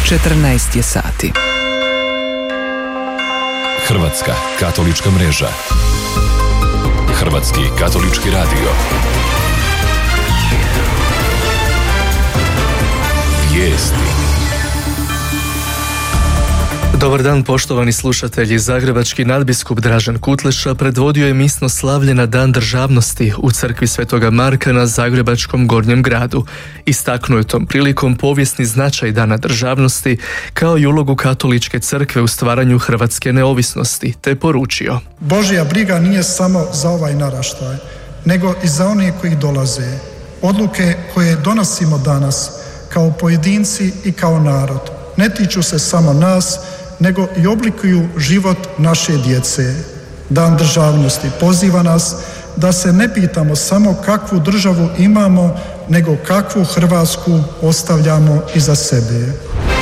14 je sati. Hrvatska katolička mreža. Hrvatski katolički radio. Vijesti. Dobar dan, poštovani slušatelji. Zagrebački nadbiskup Dražen Kutleša predvodio je misno slavlje na Dan državnosti u crkvi Svetoga Marka na zagrebačkom Gornjem gradu. Istaknuo je tom prilikom povijesni značaj Dana državnosti kao i ulogu katoličke crkve u stvaranju hrvatske neovisnosti, te poručio: Božja briga nije samo za ovaj naraštaj, nego i za one koji dolaze. Odluke koje donosimo danas kao pojedinci i kao narod ne tiču se samo nas, nego i oblikuju život naše djece. Dan državnosti poziva nas da se ne pitamo samo kakvu državu imamo, nego kakvu Hrvatsku ostavljamo iza sebe.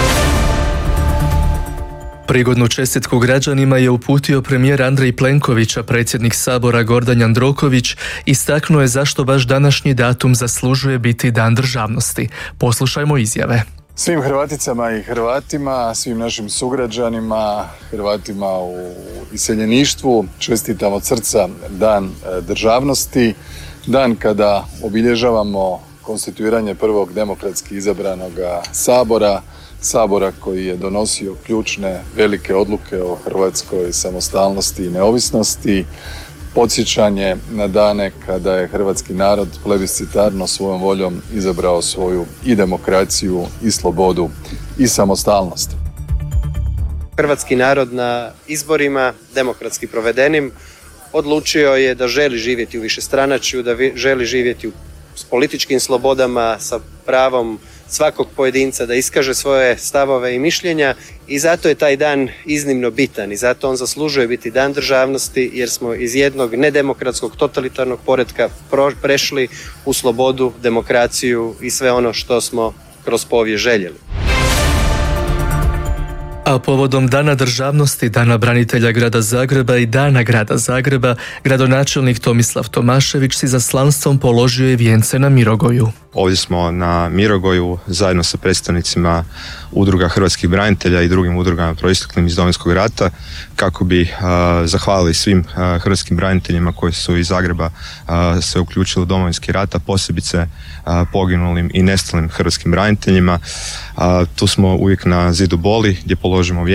Prigodnu čestitku građanima je uputio premijer Andrej Plenković, a predsjednik Sabora Gordan Jandroković istaknuo je zašto baš današnji datum zaslužuje biti Dan državnosti. Poslušajmo izjave. Svim Hrvaticama i Hrvatima, svim našim sugrađanima, Hrvatima u iseljeništvu čestitam od srca Dan državnosti, dan kada obilježavamo konstituiranje prvog demokratski izabranog Sabora koji je donosio ključne velike odluke o hrvatskoj samostalnosti i neovisnosti, podsjećanje na dane kada je hrvatski narod plebiscitarno svojom voljom izabrao svoju i demokraciju i slobodu i samostalnost. Hrvatski narod na izborima, demokratski provedenim, odlučio je da želi živjeti u višestranačju, da želi živjeti s političkim slobodama, sa pravom svakog pojedinca da iskaže svoje stavove i mišljenja, i zato je taj dan iznimno bitan i zato on zaslužuje biti Dan državnosti, jer smo iz jednog nedemokratskog totalitarnog poretka prešli u slobodu, demokraciju i sve ono što smo kroz povijest željeli. A povodom Dana državnosti, Dana branitelja grada Zagreba i Dana grada Zagreba, gradonačelnik Tomislav Tomašević s izaslanstvom položio je vijence na Mirogoju. Ovdje smo na Mirogoju zajedno sa predstavnicima udruga hrvatskih branitelja i drugim udrugama proisteklim iz Domovinskog rata kako bi zahvalili svim hrvatskim braniteljima koji su iz Zagreba se uključili u Domovinski rat, a posebice poginulim i nestalim hrvatskim braniteljima. Tu smo uvijek na zidu boli gdje položimo vijence